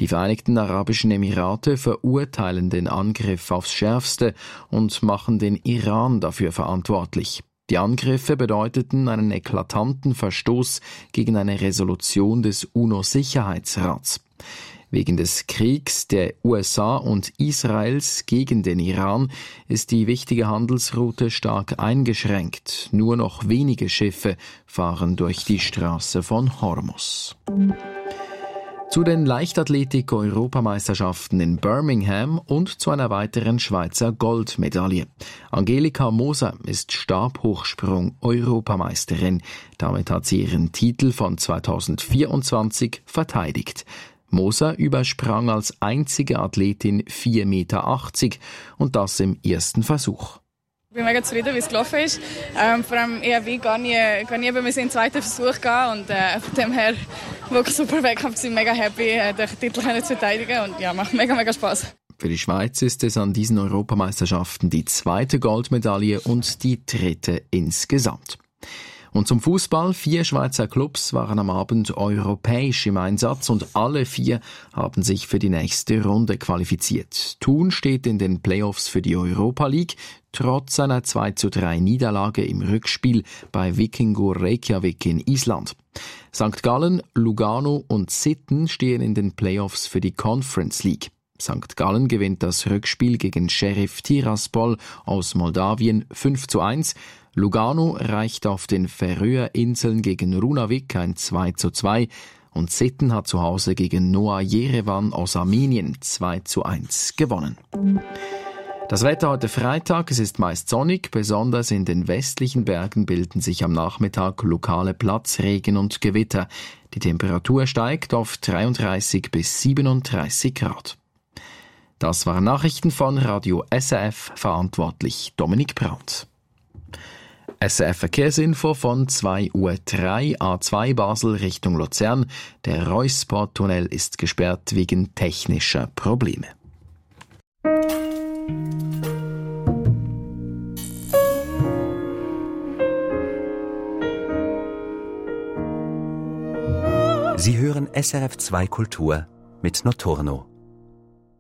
Die Vereinigten Arabischen Emirate verurteilen den Angriff aufs Schärfste und machen den Iran dafür verantwortlich. Die Angriffe bedeuteten einen eklatanten Verstoß gegen eine Resolution des UNO-Sicherheitsrats. Wegen des Kriegs der USA und Israels gegen den Iran ist die wichtige Handelsroute stark eingeschränkt. Nur noch wenige Schiffe fahren durch die Straße von Hormuz. Zu den Leichtathletik-Europameisterschaften in Birmingham und zu einer weiteren Schweizer Goldmedaille. Angelika Moser ist Stabhochsprung-Europameisterin. Damit hat sie ihren Titel von 2024 verteidigt. Moser übersprang als einzige Athletin 4,80 Meter und das im ersten Versuch. Ich bin mega zufrieden, wie es gelaufen ist. Vor allem ERW gar nie wir müssen in den zweiten Versuch gehen und von dem her wirklich super Wettkampf. Ich bin mega happy, den Titel zu verteidigen und ja, macht mega Spaß. Für die Schweiz ist es an diesen Europameisterschaften die zweite Goldmedaille und die dritte insgesamt. Und zum Fußball: 4 Schweizer Clubs waren am Abend europäisch im Einsatz und alle 4 haben sich für die nächste Runde qualifiziert. Thun steht in den Playoffs für die Europa League, trotz einer 2:3 Niederlage im Rückspiel bei Víkingur Reykjavik in Island. St. Gallen, Lugano und Sitten stehen in den Playoffs für die Conference League. St. Gallen gewinnt das Rückspiel gegen Sheriff Tiraspol aus Moldawien 5:1. Lugano reicht auf den Färöerinseln gegen Runavik ein 2:2 und Sitten hat zu Hause gegen Noa Yerevan aus Armenien 2:1 gewonnen. Das Wetter heute Freitag: es ist meist sonnig, besonders in den westlichen Bergen bilden sich am Nachmittag lokale Platzregen und Gewitter. Die Temperatur steigt auf 33 bis 37 Grad. Das waren Nachrichten von Radio SRF, verantwortlich Dominik Brandt. SRF Verkehrsinfo von 2:03 Uhr, A2 Basel Richtung Luzern. Der Reusport-Tunnel ist gesperrt wegen technischer Probleme. Sie hören SRF 2 Kultur mit Notorno.